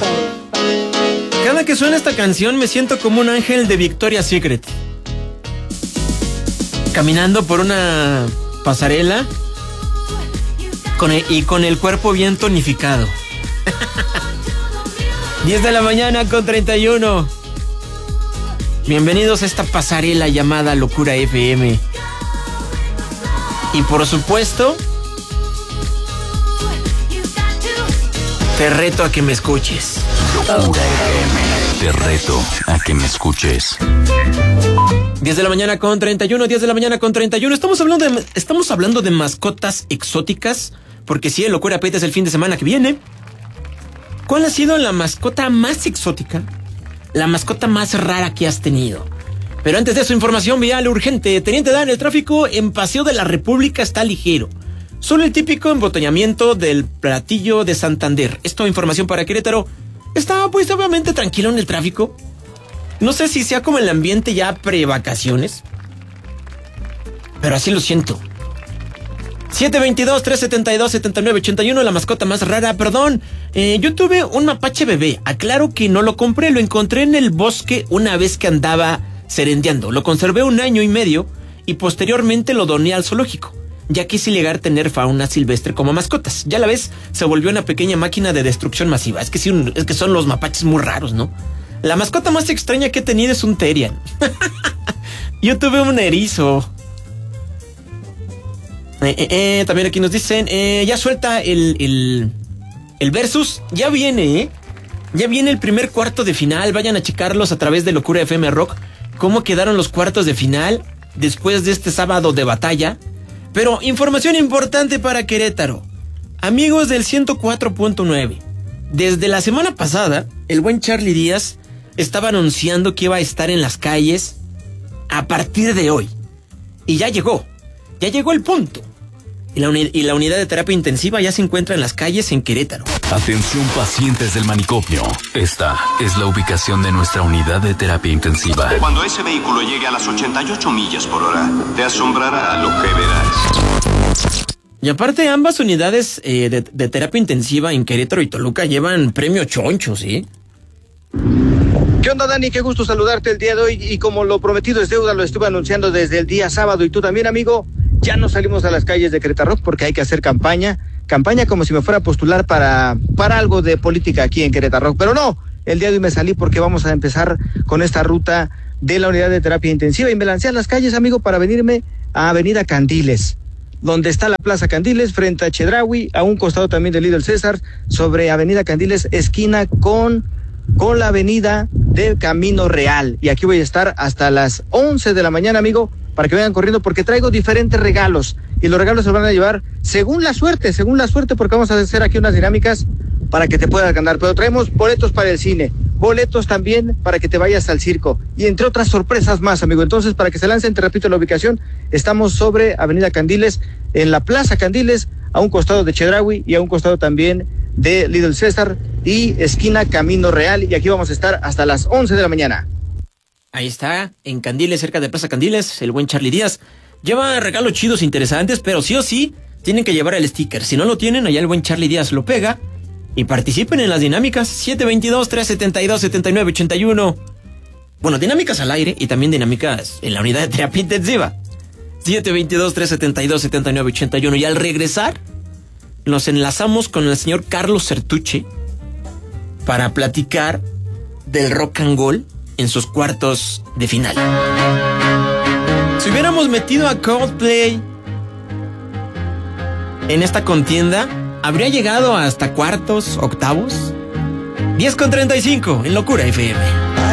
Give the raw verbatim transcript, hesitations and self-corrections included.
Cada que suena esta canción me siento como un ángel de Victoria's Secret, caminando por una pasarela con el, y con el cuerpo bien tonificado. diez de la mañana con treinta y uno. Bienvenidos a esta pasarela llamada Locura F M. Y por supuesto, te reto a que me escuches. Locura F M. Te reto a que me escuches. diez de la mañana con treinta y uno, diez de la mañana con treinta y uno. Estamos hablando de, estamos hablando de mascotas exóticas, porque si el Locura Peta es el fin de semana que viene. ¿Cuál ha sido la mascota más exótica? La mascota más rara que has tenido. Pero antes de eso, información vial urgente. Teniente Dan, el tráfico en Paseo de la República está ligero. Solo el típico embotellamiento del Platillo de Santander. Esto, información para Querétaro. Está pues obviamente tranquilo en el tráfico. No sé si sea como el ambiente ya pre-vacaciones, pero así lo siento. siete veintidós, trescientos setenta y dos, setenta y nueve ochenta y uno, la mascota más rara. Perdón, eh, yo tuve un mapache bebé. Aclaro que no lo compré, lo encontré en el bosque una vez que andaba serendeando. Lo conservé un año y medio y posteriormente lo doné al zoológico, ya que es ilegal tener fauna silvestre como mascotas. Ya a la vez se volvió una pequeña máquina de destrucción masiva. Es que sí, un, es que son los mapaches muy raros, ¿no? La mascota más extraña que he tenido es un Terrian. Yo tuve un erizo. Eh, eh, eh, también aquí nos dicen, eh, ya suelta el, el, el versus. Ya viene, ¿eh? Ya viene el primer cuarto de final. Vayan a checarlos a través de Locura F M Rock. Cómo quedaron los cuartos de final después de este sábado de batalla. Pero información importante para Querétaro. Amigos del ciento cuatro punto nueve. Desde la semana pasada, el buen Charlie Díaz estaba anunciando que iba a estar en las calles a partir de hoy. Y ya llegó. Ya llegó el punto. Y la, uni- y la unidad de terapia intensiva ya se encuentra en las calles en Querétaro. Atención pacientes del manicomio. Esta es la ubicación de nuestra unidad de terapia intensiva. Cuando ese vehículo llegue a las ochenta y ocho millas por hora, te asombrará lo que verás. Y aparte, ambas unidades eh, de, de terapia intensiva en Querétaro y Toluca llevan premio choncho, ¿sí? ¿Qué onda, Dani? Qué gusto saludarte el día de hoy. Y como lo prometido es deuda, lo estuve anunciando desde el día sábado. Y tú también, amigo, ya no salimos a las calles de Querétaro porque hay que hacer campaña. Campaña como si me fuera a postular para, para algo de política aquí en Querétaro. Pero no, el día de hoy me salí porque vamos a empezar con esta ruta de la unidad de terapia intensiva. Y me lancé a las calles, amigo, para venirme a Avenida Candiles, donde está la Plaza Candiles, frente a Chedraui, a un costado también del Lidl César, sobre Avenida Candiles, esquina con, con la avenida de Camino Real. Y aquí voy a estar hasta las once de la mañana, amigo, para que vayan corriendo, porque traigo diferentes regalos. Y los regalos se van a llevar según la suerte, según la suerte, porque vamos a hacer aquí unas dinámicas para que te puedas ganar. Pero traemos boletos para el cine, boletos también para que te vayas al circo, y entre otras sorpresas más, amigo. Entonces, para que se lancen, te repito la ubicación, estamos sobre Avenida Candiles, en la Plaza Candiles, a un costado de Chedraui y a un costado también de Lidl César y esquina Camino Real, y aquí vamos a estar hasta las once de la mañana. Ahí está, en Candiles, cerca de Plaza Candiles, el buen Charlie Díaz. Lleva regalos chidos, interesantes, pero sí o sí tienen que llevar el sticker. Si no lo tienen, allá el buen Charlie Díaz lo pega. Y participen en las dinámicas. siete veintidós, trescientos setenta y dos, setenta y nueve ochenta y uno. Bueno, dinámicas al aire y también dinámicas en la unidad de terapia intensiva. siete veintidós, trescientos setenta y dos, setenta y nueve ochenta y uno. Y al regresar, nos enlazamos con el señor Carlos Sertuche para platicar del rock and roll en sus cuartos de final. Si hubiéramos metido a Coldplay en esta contienda, ¿habría llegado hasta cuartos, octavos? diez con treinta y cinco en Locura F M.